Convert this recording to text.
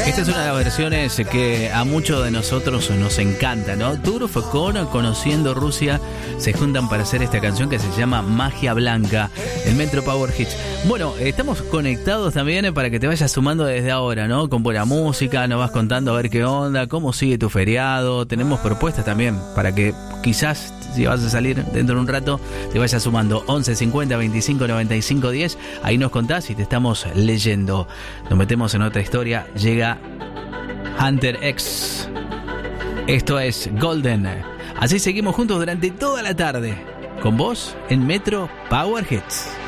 Esta es una de las versiones que a muchos de nosotros nos encanta, ¿no? Turf con Conociendo Rusia se juntan para hacer esta canción que se llama Magia Blanca, el Metro Power Hits. Bueno, estamos conectados también para que te vayas sumando desde ahora, ¿no? Con buena música, nos vas contando a ver qué onda, cómo sigue tu feriado. Tenemos propuestas también para que quizás, si vas a salir dentro de un rato, te vayas sumando 11 50 25 95 10. Ahí nos contás y te estamos leyendo. Nos metemos en otra historia. Llega Hunter X. Esto es Golden. Así seguimos juntos durante toda la tarde. Con vos en Metro Power Hits.